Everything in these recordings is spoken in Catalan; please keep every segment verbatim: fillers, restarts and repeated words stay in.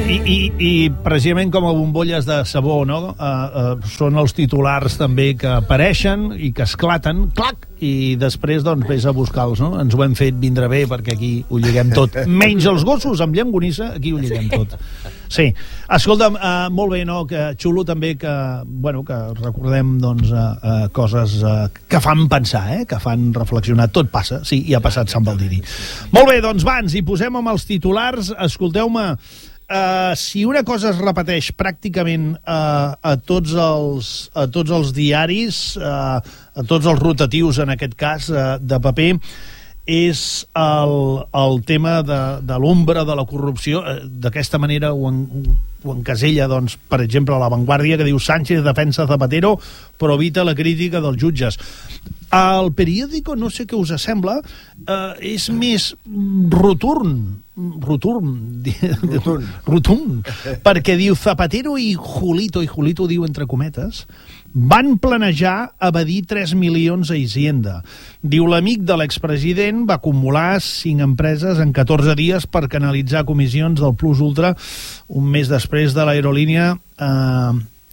I, i, i precisament com a bombolles de sabó, no? Uh, uh, són els titulars també que apareixen i que esclaten, clac, i després doncs vés a buscar-los, no? Ens ho hem fet vindre bé perquè aquí ho lliguem tot. Menys els gossos amb llangonissa, aquí ho lliguem tot. Sí. Escolta'm, uh, molt bé, no? Que xulo també que, bueno, que recordem doncs uh, uh, coses uh, que fan pensar, eh? Que fan reflexionar. Tot passa, sí, i ha passat Sant Baldiri. Molt bé, doncs va, ens hi posem amb els titulars. Escolteu-me, Uh, si una cosa es repeteix pràcticament uh, a, tots els, a tots els diaris, uh, a tots els rotatius, en aquest cas, uh, de paper, és el, el tema de, de l'ombra de la corrupció. Uh, d'aquesta manera ho, en, ho encasella, doncs, per exemple, a La Vanguardia, que diu Sánchez defensa Zapatero però evita la crítica dels jutges. El periòdico, no sé què us sembla, uh, és més rotund, rotund, rotund, rotund, perquè diu Zapatero i Julito, i Julito diu entre cometes, van planejar evadir tres milions a Hisenda. Diu l'amic de l'expresident va acumular cinc empreses en catorze dies per canalitzar comissions del Plus Ultra un mes després de l'aerolínia eh,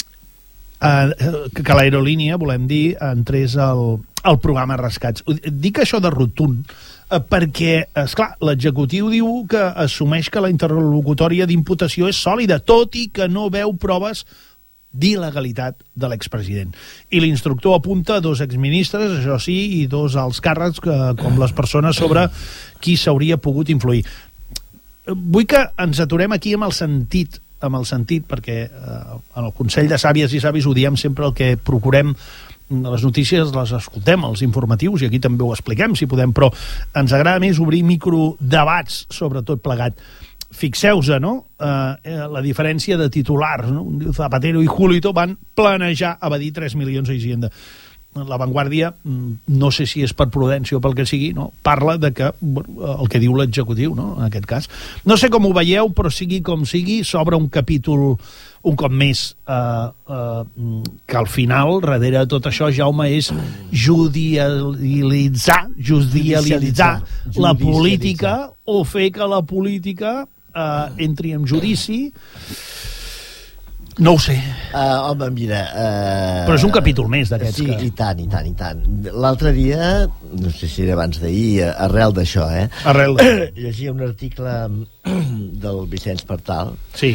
eh, que l'aerolínia, volem dir, entrés al, al programa Rescats. Dic això de rotund perquè, esclar, l'executiu diu que assumeix que la interlocutòria d'imputació és sòlida, tot i que no veu proves d'il·legalitat de l'expresident. I l'instructor apunta dos exministres, això sí, i dos alts càrrecs, que, com les persones sobre qui s'hauria pogut influir. Vull que ens aturem aquí amb el sentit, amb el sentit, perquè eh, en el Consell de Sàvies i Savis ho diem sempre, el que procurem, les notícies les escoltem, els informatius, i aquí també ho expliquem, si podem, però ens agrada més obrir microdebats sobre tot plegat. Fixeu-se, no?, eh, la diferència de titulars, no? Zapatero i Julito van planejar evadir tres milions a Hisenda. La Vanguardia, no sé si és per prudència o pel que sigui, no?, parla de que, bueno, el que diu l'executiu, no?, en aquest cas. No sé com ho veieu, però sigui com sigui, s'obre un capítol un cop més, eh, eh, que al final, darrere de tot això, Jaume, és judicialitzar, judicialitzar la política o fer que la política eh, entri en judici. No ho sé. Uh, home, mira... Uh, Però és un capítol més d'aquests. Sí, que... i tant, i tant, i tant. L'altre dia, no sé si era abans d'ahir, arrel d'això, eh? Arrel d'això. Llegia un article del Vicenç Partal. Sí.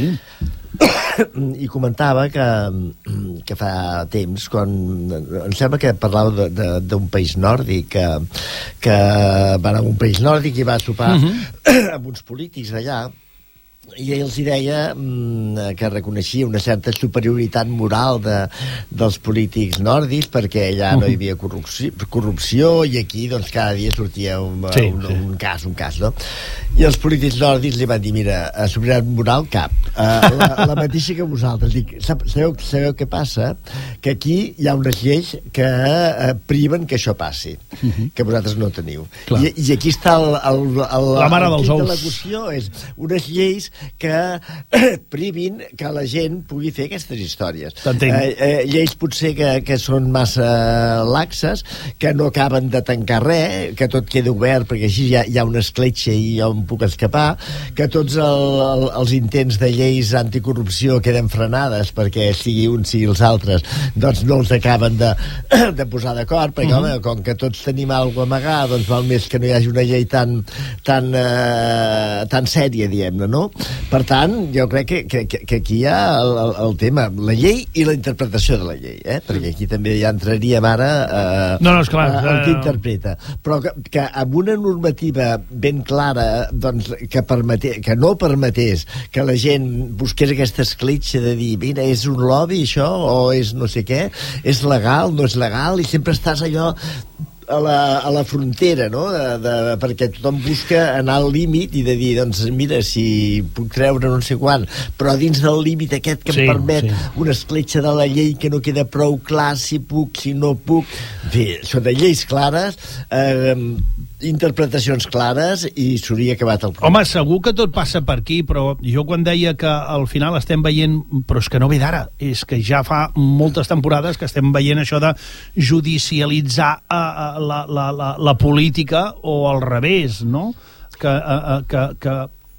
I comentava que, que fa temps, quan em sembla que parlava d'un país nòrdic, que, que va anar a un país nòrdic i va sopar uh-huh. amb uns polítics allà, i ell els deia mm, que reconeixia una certa superioritat moral de, dels polítics nòrdics, perquè allà uh-huh. no hi havia corrupció, corrupció i aquí doncs cada dia sortia un, sí, un, sí. un cas, un cas, no? I els polítics nòrdics li van dir, mira, superioritat moral cap, uh, la, la mateixa que vosaltres. Dic, sabeu, sabeu què passa? Que aquí hi ha unes lleis que uh, priven que això passi, uh-huh. que vosaltres no teniu. I, I aquí està el, el, el, la mare dels ous. De la qüestió és unes lleis que privin que la gent pugui fer aquestes històries. Eh, eh, lleis potser que, que són massa laxes, que no acaben de tancar res, que tot queda obert perquè així hi ha, hi ha una escletxa i jo em puc escapar, que tots el, el, els intents de lleis anticorrupció queden frenades perquè sigui uns sigui els altres, doncs no els acaben de, de posar d'acord, perquè uh-huh. home, com que tots tenim alguna cosa a amagar, doncs val més que no hi hagi una llei tan tan, eh, tan sèria, diguem-ne, no? Per tant, jo crec que, que, que aquí hi ha el, el, el tema, la llei i la interpretació de la llei, eh? Perquè aquí també ja entraríem ara eh, no, no, és clar, eh, el que interpreta. Però que, que amb una normativa ben clara, doncs, que, permete, que no permetés que la gent busqués aquesta escletxa de dir, mira, és un lobby això, o és no sé què, és legal, no és legal, i sempre estàs allò a la, a la frontera, no? De, de, perquè tothom busca anar al límit i de dir, doncs mira, si puc treure no sé quan, però dins del límit aquest que sí, em permet sí. una escletxa de la llei que no queda prou clar si puc, si no puc. Bé, són de lleis clares, eh, interpretacions clares i s'hauria acabat el problema. Home, segur que tot passa per aquí, però jo quan deia que al final estem veient, però és que no ve d'ara, és que ja fa moltes temporades que estem veient això de judicialitzar a, a la, la, la, la política o al revés, no? Que, a, a, que, que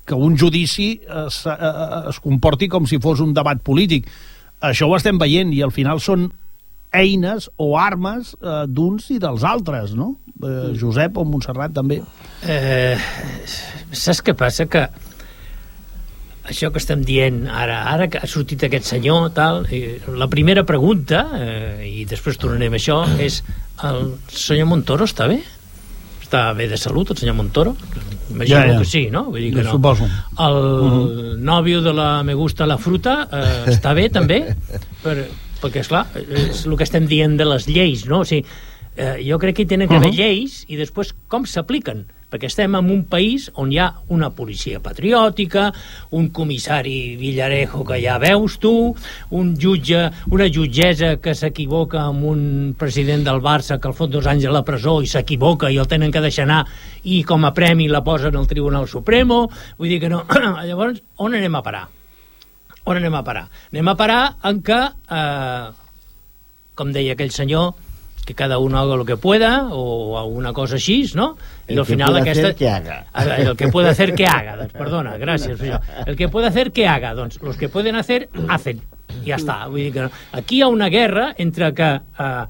que un judici es, es comporti com si fos un debat polític. Això ho estem veient, i al final són eines o armes eh, d'uns i dels altres, no? Eh, Josep o Montserrat també. Eh, saps què passa? Que això que estem dient ara, ara que ha sortit aquest senyor, tal, eh, la primera pregunta, eh, i després tornarem a això, és: el senyor Montoro està bé? Està bé de salut, el senyor Montoro? Imagino ja, ja. que sí, no? Vull dir que no. Suposo. El uh-huh. nòvio de la Me Gusta la Fruta eh, està bé també? Per, perquè, esclar, és el que estem dient de les lleis, no? O sigui, eh, jo crec que hi tenen que haver uh-huh. lleis, i després com s'apliquen? Perquè estem en un país on hi ha una policia patriòtica, un comissari Villarejo que ja veus tu, un jutge, una jutgessa que s'equivoca amb un president del Barça que el fot dos anys a la presó i s'equivoca i el tenen que deixar anar, i com a premi la posen al Tribunal Supremo. Vull dir que no. Llavors, on anem a parar? On anem a parar? Anem a parar en que, eh, com deia aquell senyor, que cada uno haga lo que pueda, o alguna cosa així, ¿no? El al final que aquesta... que haga. El que puede hacer que haga. Doncs, perdona, gràcies. El que puede hacer que haga. Doncs, los que pueden hacer, hacen. Ja està. Vull dir que no. Aquí hi ha una guerra entre que uh,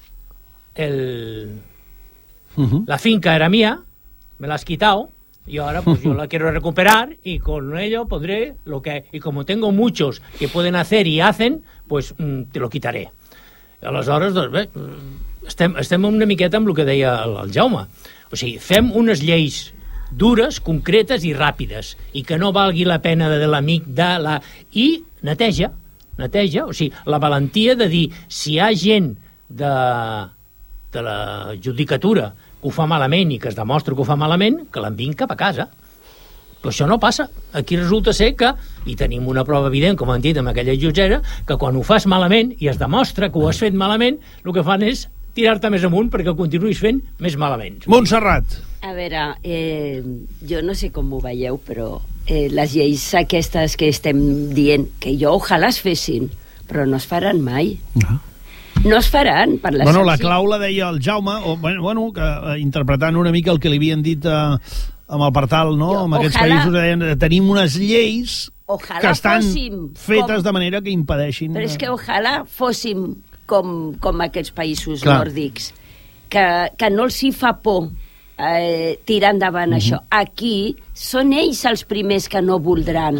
el... uh-huh. la finca era mía, me la has quitado, y ahora pues yo la quiero recuperar, y con ello podré lo que... Y como tengo muchos que pueden hacer y hacen, pues mm, te lo quitaré. Aleshores, doncs bé, estem, estem una miqueta amb el que deia el, el Jaume. O sigui, fem unes lleis dures, concretes i ràpides, i que no valgui la pena de l'amic de la... I neteja, neteja, o sigui, la valentia de dir, si hi ha gent de, de la judicatura que ho fa malament i que es demostra que ho fa malament, que l'enviïn cap a casa. Però això no passa. Aquí resulta ser que, i tenim una prova evident, com han dit amb aquella jutgera, que quan ho fas malament i es demostra que ho has fet malament, el que fan és tirar-te més amunt perquè ho continuïs fent més malament. Montserrat. A veure, eh, jo no sé com ho veieu, però eh, les lleis aquestes que estem dient, que jo ojalà es fessin, però no es faran mai. No. No es faran per la bueno, la clau la deia el Jaume, o, bueno, bueno que, eh, interpretant una mica el que li havien dit a... Eh, amb el Partal, no? Jo, amb aquests ojalà, països deien, tenim unes lleis que estan fetes com, de manera que impedeixin... Però és que ojalà fóssim com, com aquests països Clar. nòrdics, que, que no els hi fa por eh, tirar endavant uh-huh. això. Aquí són ells els primers que no voldran.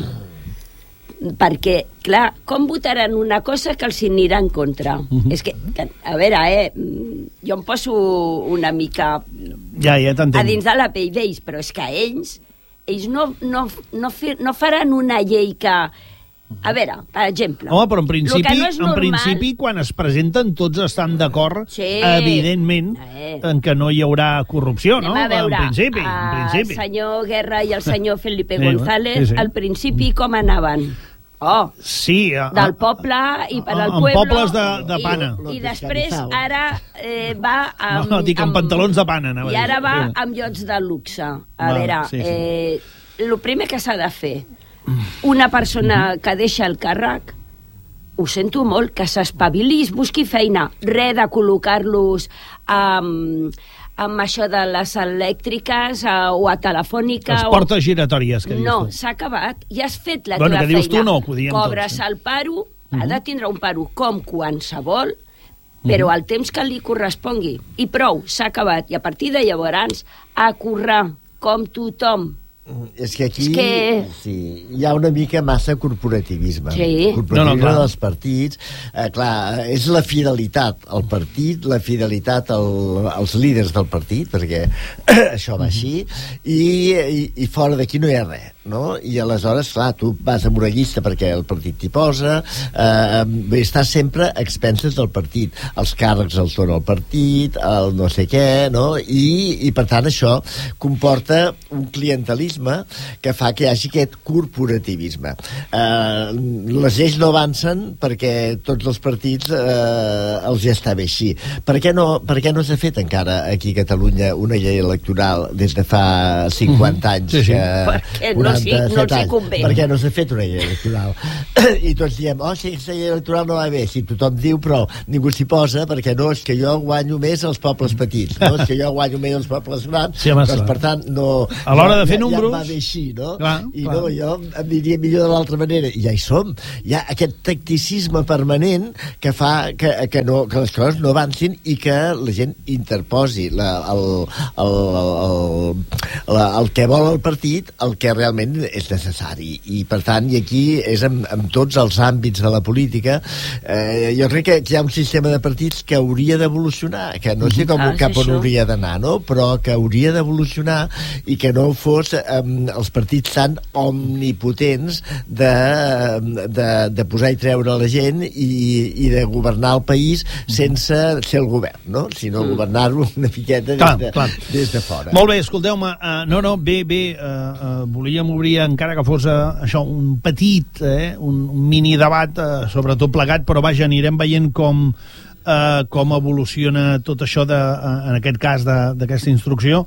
Perquè, clar, com votaran una cosa que els anirà en contra? Uh-huh. És que, que, a veure, eh, jo em poso una mica ja, ja a dins de la pell d'ells, però és que ells, ells no, no, no, fi, no faran una llei que... A veure, per exemple... Home, però en principi, no normal... en principi quan es presenten tots estan d'acord, sí, evidentment, eh. en que no hi haurà corrupció, Anem no? A veure, en principi, en principi. El senyor Guerra i el senyor Felipe sí, González, sí, sí. al principi com anaven? Oh, sí, a, del poble i per al pueblo. En pobles de, de pana. I, i després ara eh, va amb... No, dic amb, amb pantalons de pana. I ara va amb llocs de luxe. A va, veure, sí, sí. Eh, el primer que s'ha de fer, una persona que deixa el càrrec, ho sento molt, que s'espavili i busqui feina. Res de col·locar-los amb... amb això de les elèctriques uh, o a telefònica... Les portes giratòries, que dius no, tu. No, s'ha acabat, ja has fet la bueno, teva que dius feina. Tu no, ho Cobres tots. el paro, uh-huh. ha de tindre un paro com qualsevol, però uh-huh. el temps que li correspongui. I prou, s'ha acabat. I a partir de llavors, a currar com tothom. És que aquí és que... Sí, hi ha una mica massa corporativisme. Sí. Corporativisme no, no, dels partits. Eh, clar, és la fidelitat al partit, la fidelitat al, als líders del partit, perquè això va així, i, i, i fora d'aquí no hi ha res. No? I aleshores, clar, tu vas amb una llista perquè el partit t'hi posa, eh, estàs sempre a expenses del partit. Els càrrecs els dona el partit, el no sé què, no? I, i per tant això comporta un clientelisme que fa que hi hagi aquest corporativisme. Eh, les lleis no avancen perquè tots els partits eh, els ja està bé així. Per què no, per què no s'ha fet encara aquí a Catalunya una llei electoral des de fa cinquanta anys? Sí, sí. Que, perquè no quaranta-set no els hi anys, convé. perquè no s'ha fet una llei electoral. I tots diem, oh, si aquesta llei electoral no va bé, si tothom diu, però ningú s'hi posa, perquè no, és que jo guanyo més els pobles petits, no, és que jo guanyo més els pobles grans, sí, home, doncs, per tant, no... A l'hora de fer ja, números... Ja va bé així, no? Clar, I clar. no, jo em diria millor de l'altra manera, i ja hi som. Hi ha aquest tacticisme permanent que fa que, que, no, que les coses no avancin i que la gent interposi la, el, el, el, el, el que vol el partit, el que realment és necessari. I, per tant, i aquí és en, en tots els àmbits de la política, eh, jo crec que hi ha un sistema de partits que hauria d'evolucionar, que no sé com ah, cap on això. hauria d'anar, no? Però que hauria d'evolucionar i que no fos eh, els partits tan omnipotents de, de, de posar i treure la gent i, i de governar el país sense ser el govern, no? Sinó mm. governar-lo una miqueta des, clar, de, clar. des de fora. Molt bé, escolteu-me, uh, no, no, bé, bé, uh, uh, volíem obrir, encara que fos uh, això, un petit, eh, un, un mini debat, uh, sobretot plegat, però vaja, anirem veient com, uh, com evoluciona tot això, de, uh, en aquest cas, d'aquesta instrucció.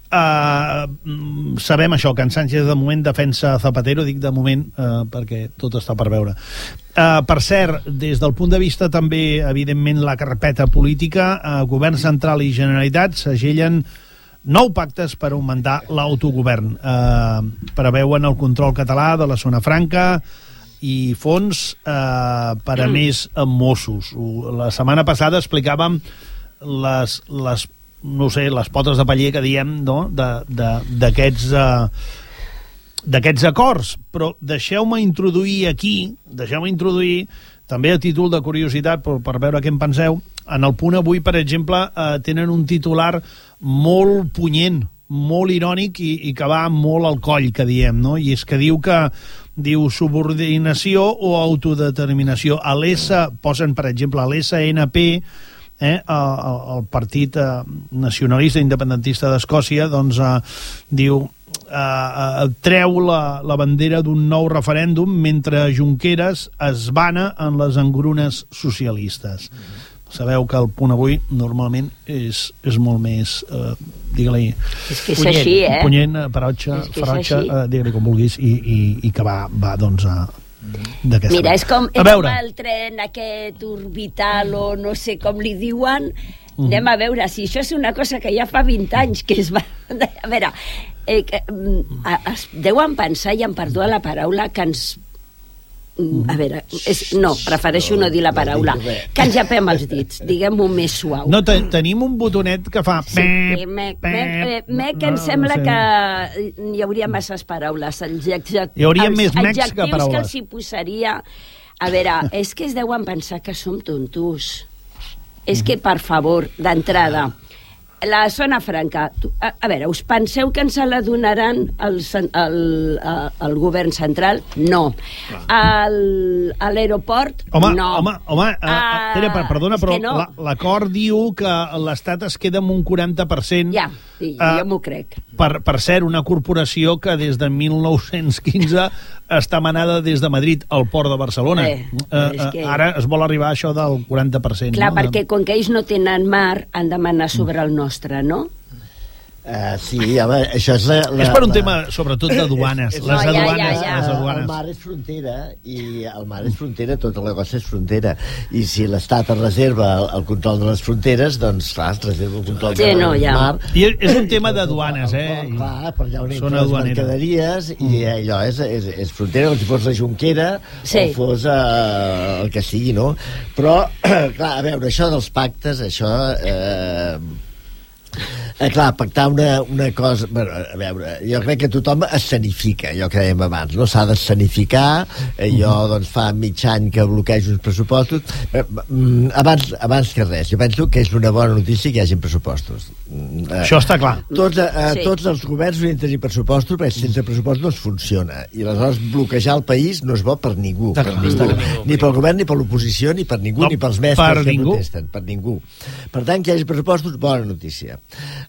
Uh, sabem això, que en Sánchez de moment defensa Zapatero, dic de moment uh, perquè tot està per veure. Uh, per cert, des del punt de vista també, evidentment, la carpeta política, uh, Govern Central i Generalitat segellen nou pactes per augmentar l'autogovern. Uh, preveuen el control català de la zona franca i fons uh, per a més Mossos. La setmana passada explicàvem les, les no sé, les potes de paller que diem, no?, d'aquests uh, d'aquests acords, però deixeu-me introduir aquí, deixeu-me introduir també a títol de curiositat, per, per veure què en penseu. En el Punt Avui, per exemple, eh, tenen un titular molt punyent, molt irònic i, i que va molt al coll, que diem, no? I és que diu que diu subordinació o autodeterminació. A l'S, posen, per exemple, a l'S N P, Eh, el, el Partit eh, Nacionalista Independentista d'Escòcia, doncs eh, diu eh, eh, treu la, la bandera d'un nou referèndum mentre Junqueras es vana en les engrunes socialistes. Mm-hmm. Sabeu que el Punt Avui normalment és, és molt més eh, digue-li és que és punyent, així, eh? punyent, parotxa, ferotxa, eh, digue-li com vulguis, i, i, i que va, va doncs a mira, és com, és com el tren aquest orbital o no sé com li diuen. Mm. Anem a veure si això és una cosa que ja fa vint anys que es va... A veure, eh, que, a, es deuen pensar, i em perdó la paraula, que ens... A veure, és, no, prefereixo no dir la paraula, que ens llapem els dits, diguem-ho més suau. No, te, tenim un botonet que fa... Sí, me, me, me, me, que em sembla que hi hauria masses paraules. Els adjectius, hi hauria més mecs que paraules. Que els hi posaria... A veure, és que es deuen pensar que som tontos. És que, per favor, d'entrada, la zona franca, a, a veure, us penseu que ens la donaran el, el, el govern central? No. El, a l'aeroport? Home, no. home, home uh, uh, Tere, perdona, però no. l'acord diu que l'Estat es queda amb un quaranta per cent. Ja, sí, uh, jo m'ho crec. Per, per cert, una corporació que des de mil nou-cents quinze està manada des de Madrid al port de Barcelona. Eh, uh, que... Ara es vol arribar a això del quaranta per cent. Clar, no? perquè com que ells no tenen mar, han de manar sobre el nostre, no? Uh, sí, home, això és la, la, és per un la... tema sobretot de duanes. És, és, les, no, aduanes, ja, ja, ja. les aduanes el mar és frontera i el mar és frontera, tota la cosa és frontera, i si l'Estat es reserva el, el control de les fronteres, doncs clar, es reserva el control sí, del no, ja. mar. I és un tema d'aduanes, eh? I, clar, per allà on són entren les mercaderies mm. i allò és, és, és frontera, com si fos la Jonquera sí. o fos uh, el que sigui, no? Però, clar, a veure, això dels pactes, això... Eh, Eh, clar, pactar una, una cosa... Bueno, a veure, jo crec que tothom escenifica, allò que dèiem abans, no? S'ha d'escenificar. Eh, jo, doncs, fa mig any que bloquejo uns pressupostos. Eh, abans, abans que res, jo penso que és una bona notícia que hi hagi pressupostos. Eh, Això està clar. Tots, eh, sí. tots els governs han de tenir pressupostos, perquè sense pressupostos no es funciona. I aleshores bloquejar el país no és bo per ningú. Per ningú. Ni pel govern, ni per l'oposició, ni per ningú, no, ni pels mestres que protesten. Per ningú. Per tant, que hi hagi pressupostos, bona notícia.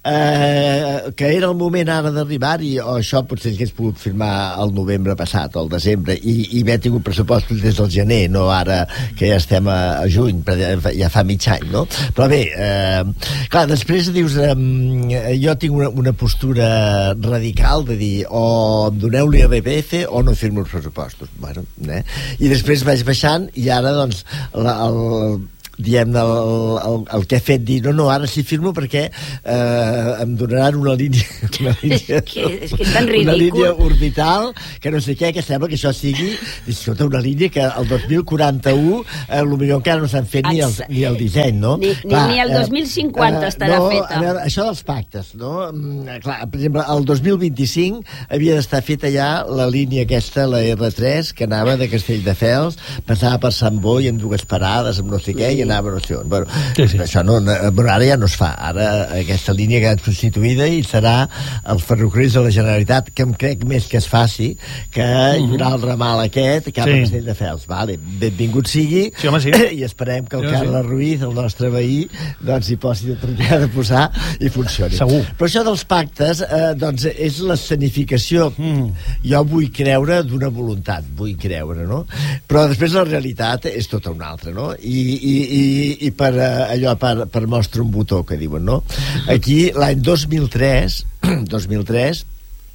eh, que era el moment ara d'arribar-hi, o això potser hagués pogut firmar el novembre passat o el desembre, i, i haver tingut pressupostos des del gener, no ara que ja estem a, a juny, ja fa mig any, no? Però bé, eh, clar, després dius, eh, jo tinc una, una postura radical de dir, o em doneu l'I R P F o no firmo els pressupostos. Bueno, eh? I després vaig baixant i ara, doncs, la, el diguem-ne, el, el, el que he fet dir, no, no, ara sí firmo perquè eh, em donaran una línia, una línia, és, que, és que és tan ridícul. Una línia orbital, que no sé què, que sembla que això sigui, escolta, una línia que el dos mil quaranta-u eh, potser encara no s'han fet ni el, ni el disseny, no? Ni, clar, ni el dos mil cinquanta eh, estarà no, feta. A veure, això dels pactes, no? Clar, per exemple, el dos mil vint-i-cinc havia d'estar feta ja la línia aquesta, la R tres, que anava de Castelldefels, passava per Sant Boi amb dues parades, amb no sé què, i anava no sé on. Bueno, sí, sí. Això no, no, però ara ja no es fa. Ara aquesta línia ha quedat substituïda i serà el ferrocarrils de la Generalitat, que em crec més que es faci que mm-hmm. hi haurà el ramal aquest cap sí. a Castelldefels. Vale, benvingut sigui, sí, home, sí. i esperem que el sí, Carles sí. Ruiz, el nostre veí, doncs hi posi tot el que ha de posar i funcioni. Segur. Però això dels pactes, eh, doncs és l'escenificació. Mm. Jo vull creure d'una voluntat, vull creure, no? Però després la realitat és tota una altra, no? I, i, i i per allò, per, per mostra un botó, que diuen, no? Aquí, l'any dos mil tres, dos mil tres,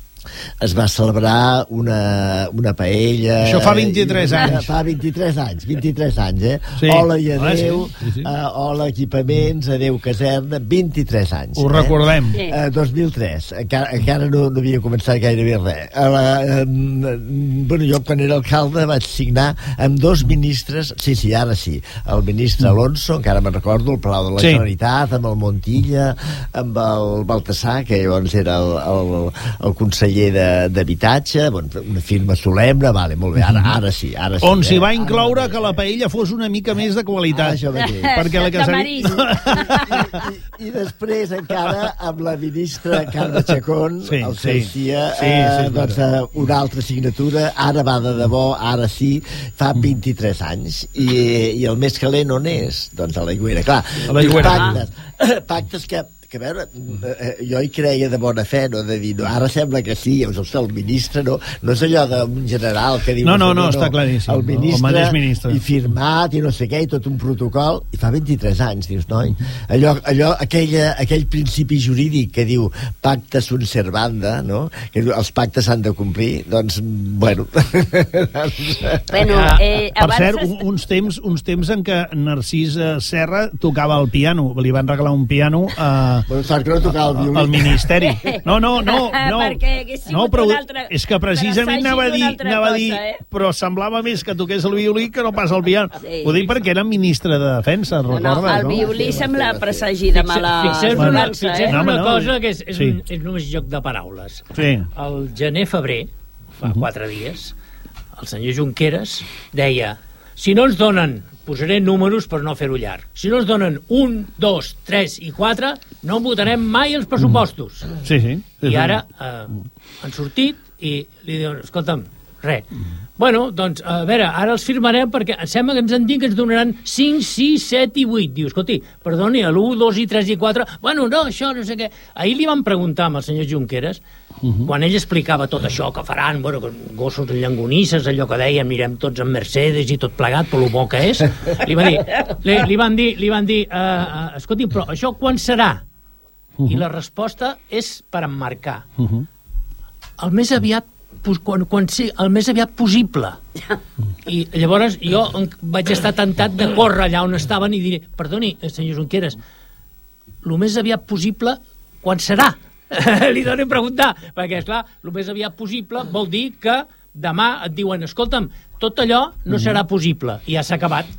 es va celebrar una, una paella... Això fa vint-i-tres anys. Fa vint-i-tres anys, vint-i-tres anys, eh? Sí. Hola i adeu, ah, sí, sí, sí. Uh, hola equipaments, adeu caserna, vint-i-tres anys. Ho eh? recordem. Sí. Uh, dos mil tres, encara, encara no, no havia començat gairebé res. Uh, uh, bueno, jo quan era alcalde vaig signar amb dos ministres, sí, sí, ara sí, el ministre Alonso, encara me'n recordo, el Palau de la sí. Generalitat, amb el Montilla, amb el Baltasar, que llavors era el, el, el conseller d'habitatge, bueno, una firma solemne, vale, molt bé, ara, ara sí, ara sí. On s'hi eh? va incloure ara, que la paella fos una mica més de qualitat. Ah, això mateix. Perquè la que I, I, I després encara amb la ministra Carme Chacón, sí, el seu sí. tia, sí, eh, sí, doncs, eh, una altra signatura, ara va de debò, ara sí, fa vint-i-tres anys. I, i el més calent on és? Doncs a l'Aigüera, clar. A l'Aigüera. Pactes, pactes que que a veure, eh, jo hi creia de bona fe, no? De dir, no, ara sembla que sí, o sigui, el ministre, no, no és allò d'un general que diu... No, no, no, no, està claríssim. El ministre, el ministre, i firmat, i no sé què, i tot un protocol, i fa vint-i-tres anys, dius, noi? Allò, allò aquella, aquell principi jurídic que diu pacta sunt servanda, no? Que diu, els pactes s'han de complir, doncs, bueno... bueno eh, per cert, es... uns, temps, uns temps en què Narcís Serra tocava el piano, li van regalar un piano a... Bueno, sort que no tocava el violí. El Ministeri. No, no, no. no. Perquè no, però altre... és que precisament anava a dir, anava a dir cosa, eh? però semblava més que toqués el violí que no pas el piano. Sí. Ho dic perquè era ministre de Defensa, recordes? No, no, el violí no? Sembla presagi de mala fixeu una, fixeu eh? una cosa que és, és, sí. un, és només joc de paraules. Sí. El gener-febrer, fa uh-huh. quatre dies, el senyor Junqueras deia, si no ens donen, posaré números per no fer-ho llarg, si no ens donen un, dos, tres i quatre, no votarem mai els pressupostos. Sí, sí. sí I ara eh, han sortit i li diuen, escolta'm, res. Bueno, doncs, a veure, ara els firmarem perquè em sembla que ens han dit que ens donaran cinc, sis, set i vuit. Diu, escolti, perdoni, l'u, dos i tres i quatre... Bueno, no, això no sé què... Ahir li van preguntar amb el senyor Junqueras, uh-huh. quan ell explicava tot això que faran, bueno, gossos de llangonisses, allò que deien, mirem tots en Mercedes i tot plegat, per lo bo que és, li, va dir, li, li van dir, li van dir uh, uh, escolti, però això quan serà? Uh-huh. I la resposta és per emmarcar. Uh-huh. El més aviat Quan, quan sí, el més aviat possible. I llavors jo vaig estar tentat de córrer allà on estaven i dir, perdoni, senyor Junqueras, el més aviat possible quan serà? Li donen a preguntar, perquè esclar, el més aviat possible vol dir que demà et diuen, escolta'm, tot allò no serà possible. I ja s'ha acabat.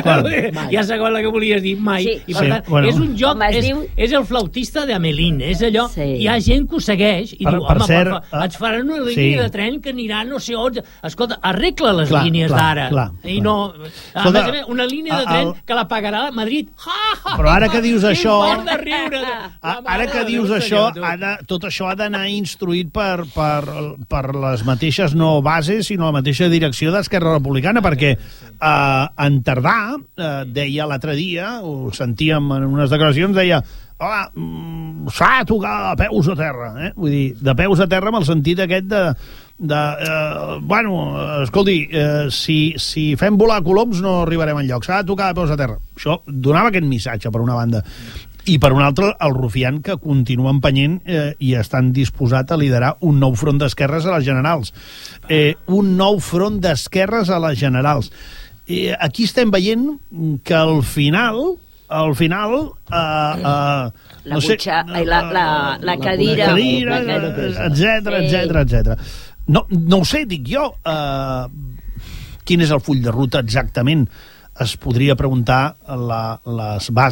Ja s'ha acabat el que volies dir, mai. Sí. I per sí, tant, bueno. és un joc, és, diu... és el flautista de Amelín, és allò, sí. Hi ha gent que ho segueix i per, diu, per home, cert, per, per, ens faran una línia sí. de tren que anirà no sé on. Escolta, arregla les clar, línies clar, d'ara. clar, I clar. no... Escolta, a més a més, una línia de tren el... que la pagarà Madrid. Ha, ha, però ara que dius ha, això... de riure. A, ara que dius això, ha de, tot això ha d'anar instruït per, per, per les mateixes no bases, sinó la mateixa direcció d'Esquerra Esquerra Republicana, perquè eh, en Tardà eh, deia l'altre dia, ho sentíem en unes declaracions, deia hola, mm, s'ha de tocar a peus a terra, eh? Vull dir, de peus a terra amb el sentit aquest de, de eh, bueno, escolti, eh, si, si fem volar coloms no arribarem enlloc, s'ha de tocar a peus a terra. Això donava aquest missatge, per una banda. I per un altre, el rufián, que continua empenyent eh, i estan disposat a liderar un nou front d'esquerres a les generals. Eh, un nou front d'esquerres a les generals. Eh, aquí estem veient que al final, al final... Eh, eh, la no sé, butxa, la, la, la cadira, la cadira, etcètera, etcètera, etcètera. No, no ho sé, dic jo. Eh, quin és el full de ruta exactament? Es podria preguntar la, les bases